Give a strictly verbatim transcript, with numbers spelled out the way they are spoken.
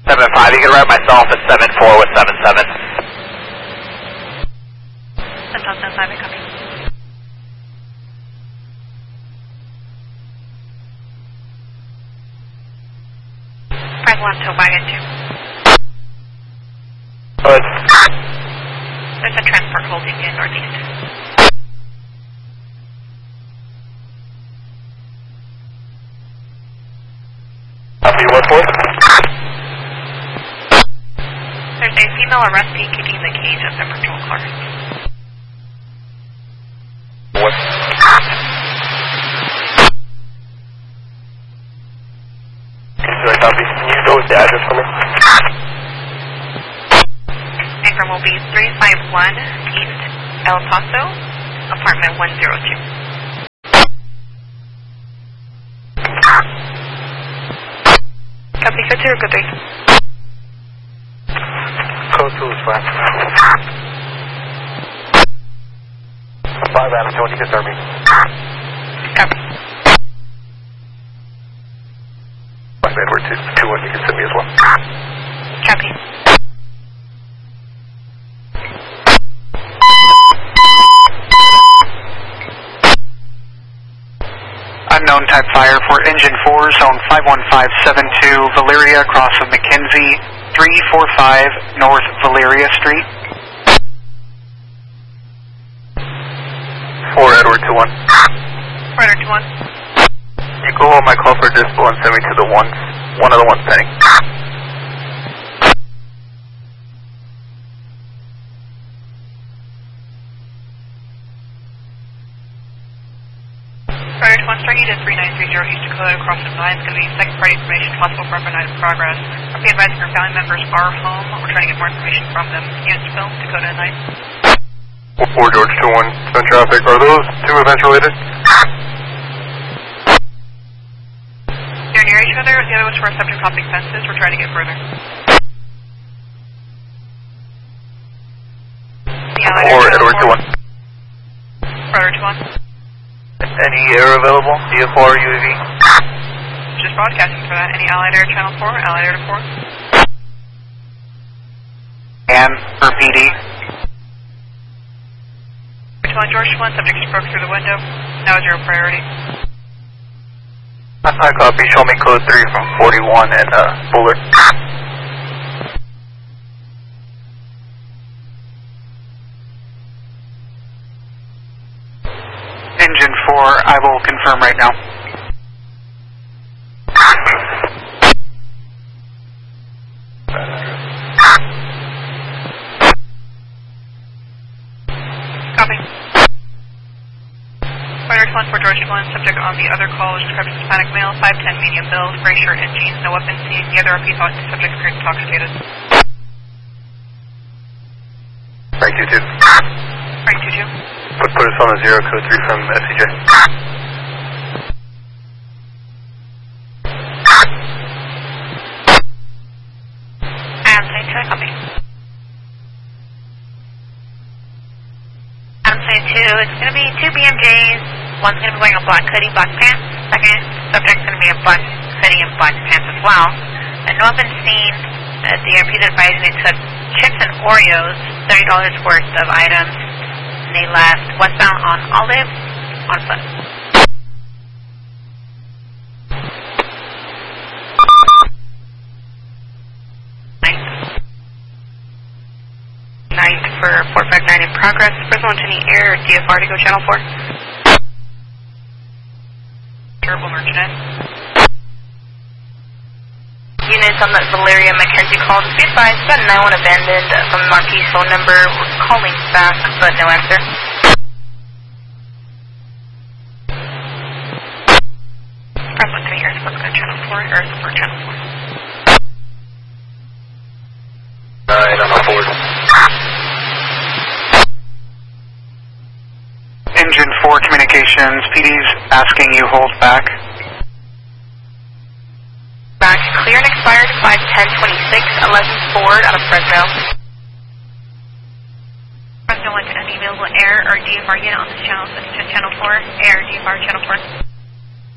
seven five, you can write myself at seven four with seven seven. Central seven five, I copy. Press one to wagon two. Good. There's a transport holding in northeast. Copy, what for? There's a female arrestee kicking the cage of the patrol car. What? Sorry, copy. Can you go with the address for me? Ingram will be three five one East El Paso, apartment one oh two. Copy, code two or code three? Code two is fine. five Adam, you want to start me? Copy. five Edward, two, two one, you can send me as well. Copy. Unknown type fire for engine four, zone five one five seven two, Valeria, cross of McKenzie, three four five North Valeria Street. four Edward, two one. four Edward, two one. You go on my call for dispo and send me to the ones, one of the ones pending. Prior to one Star Edith three nine three zero East Dakota, cross of nine is going to be second party information possible for upper night in progress. I'll be advising our family members are home. We're trying to get more information from them. Units film, Dakota nine. four George, two one, spent traffic. Are those two events related? They're near each other. The other one's for our subject hopping fences. We're trying to get further. four Edward, two one. four Edward, two one. Any air available? D F R, U A V? Just broadcasting for that. Any Allied Air Channel four? Allied Air to four? And for P D. Which one, George one? Subject just broke through the window. Now is your priority. I copy. Show me code three from forty-one and uh, Bullard. Engine four, I will confirm right now. Copy. Fire one for George one, subject on the other call is described as Hispanic male, five ten medium build, gray shirt and jeans, no weapons seen. The other R P thought the subject appeared intoxicated. Frank two two. Frank two two. Put, put us on a zero, code three from S C J. And say two, copy. I'm saying two, it's going to be two B M Js. One's going to be wearing a black hoodie, black pants. Second, subject's going to be a black hoodie and black pants as well. And no one's seen. Uh, the R P is advising they took chips and Oreos, thirty dollars worth of items. And they left westbound on Olive on foot. Ninth. Ninth for four five nine in progress. First one to any air or D F R to go channel four. Terrible merchant. Units on that Valeria McKenzie call. Just be advised, got a nine one abandoned from the Marquis phone number. We're calling back, but no answer. Press one to the air support, go channel four, air support channel four. Nine on the board. Engine four communications, P D's asking you hold back. Back, clear and expired, five ten twenty-six, eleven Ford out of Fresno. Fresno one to any available air or D F R unit on this channel, so channel four, air, D F R, channel four.